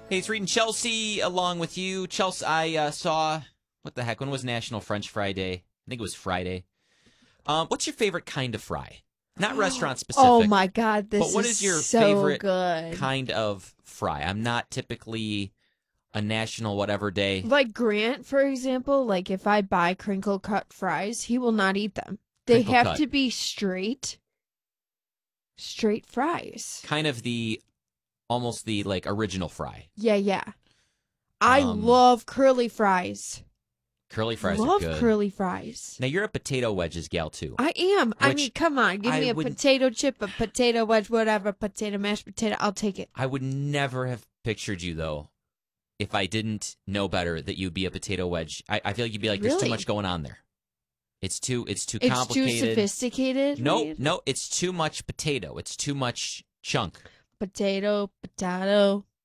Hey, it's Reed and Chelsea along with you. Chelsea, I saw, what the heck, when was National French Fry Day? I think it was Friday. What's your favorite kind of fry? Not restaurant specific. Oh my God, this but what is your so favorite good. kind of fry? I'm not typically a national whatever day. Like Grant, for example, like if I buy crinkle cut fries, he will not eat them. They Crinkle have cut. to be straight fries. Kind of almost the like original fry. Yeah. I love curly fries. Curly fries are Love good. curly fries. Now you're a potato wedges gal too. I am. I Which mean, come on. Give I me a wouldn't- potato chip, a potato wedge, whatever, potato mashed potato. I'll take it. I would never have pictured you though, if I didn't know better, that you'd be a potato wedge. I feel like you'd be like, there's too Really? much going on there. It's too It's complicated. too sophisticated. No, Reed? no, it's too much potato. It's too much chunk. Potato.